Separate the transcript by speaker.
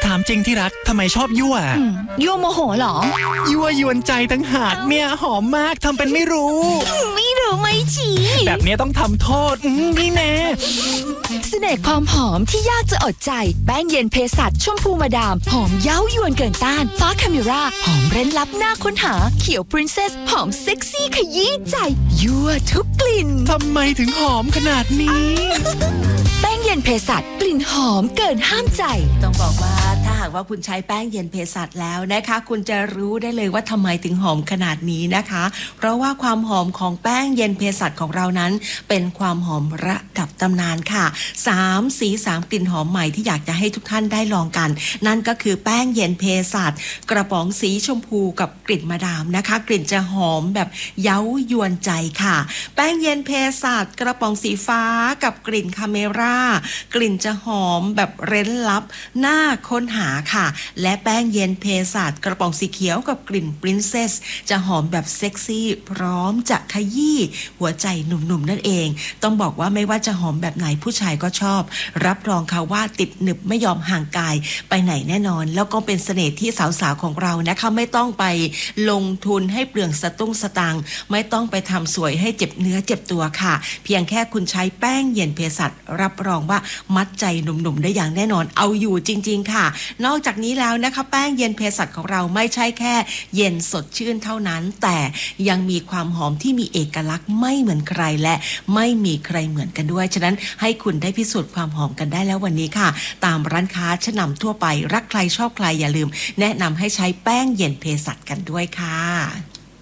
Speaker 1: ามจริงที่รักทำไมชอบยั่ว
Speaker 2: ยั่วโมโหเหรอ
Speaker 1: ยั่วยวนใจตั้งหากเนี่ยหอมมากทำเป็นไม่รู้
Speaker 2: ไม่จี
Speaker 1: แบบนี้ต้องทำโทษนี่แน่
Speaker 2: เสน่ห์ความหอมที่ยากจะอดใจแป้งเย็นเพสัชชมพูมาดามหอมเย้ายวนเกินต้านฟ้าคาเมราหอมเร้นลับน่าค้นหาเขียวปรินเซสหอมเซ็กซี่ขยี้ใจยั่วทุกกลิ่น
Speaker 1: ทำไมถึงหอมขนาดนี้
Speaker 2: แป้งเย็นเพสัชกลิ่นหอมเกินห้ามใจ
Speaker 3: ต้องบอกว่าถ้าหากว่าคุณใช้แป้งเย็นเพสัชแล้วนะคะคุณจะรู้ได้เลยว่าทำไมถึงหอมขนาดนี้นะคะเพราะว่าความหอมของแป้งเย็นเพสัชของเรานั้นเป็นความหอมระดับตำนานค่ะ3สี3กลิ่นหอมใหม่ที่อยากจะให้ทุกท่านได้ลองกันนั่นก็คือแป้งเย็นเพสัชกระป๋องสีชมพูกับกลิ่นมาดามนะคะกลิ่นจะหอมแบบเย้ายวนใจค่ะแป้งเย็นเพสัชกระป๋องสีฟ้ากับกลิ่นคาเมรากลิ่นจะหอมแบบเร้นลับน่าค้นหาค่ะและแป้งเย็นเพสัชกระป๋องสีเขียวกับกลิ่นปรินเซสจะหอมแบบเซ็กซี่พร้อมจะขยี้หัวใจหนุ่มๆนั่นเองต้องบอกว่าไม่ว่าจะหอมแบบไหนผู้ชายก็ชอบรับรองค่ะว่าติดหนึบไม่ยอมห่างกายไปไหนแน่นอนแล้วก็เป็นเสน่ห์ที่สาวๆของเรานะคะไม่ต้องไปลงทุนให้เปลืองสตุ้งสตางค์ไม่ต้องไปทำสวยให้เจ็บเนื้อเจ็บตัวค่ะเพียงแค่คุณใช้แป้งเย็นเพสัชรับรองว่ามัดใจหนุ่มๆได้อย่างแน่นอนเอาอยู่จริงๆค่ะนอกจากนี้แล้วนะคะแป้งเย็นเพสัชของเราไม่ใช่แค่เย็นสดชื่นเท่านั้นแต่ยังมีความหอมที่มีเอกลักษณ์ไม่เหมือนใครและไม่มีใครเหมือนกันด้วยฉะนั้นให้คุณได้พิสูจน์ความหอมกันได้แล้ววันนี้ค่ะตามร้านค้าชั้นนำทั่วไปรักใครชอบใครอย่าลืมแนะนำให้ใช้แป้งเย็นเพสัชกันด้วยค่ะ